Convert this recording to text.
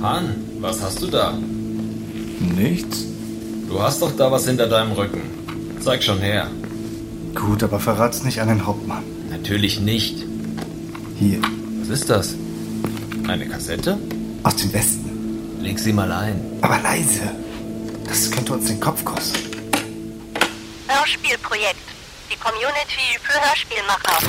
Han, was hast du da? Nichts? Du hast doch da was hinter deinem Rücken. Zeig schon her. Gut, aber verrat's nicht an den Hauptmann. Natürlich nicht. Hier, Was ist das? Eine Kassette? aus dem Westen. Leg sie mal ein. Aber leise. Das könnte uns den Kopf kosten. Hörspielprojekt. Die Community für Hörspielmacher.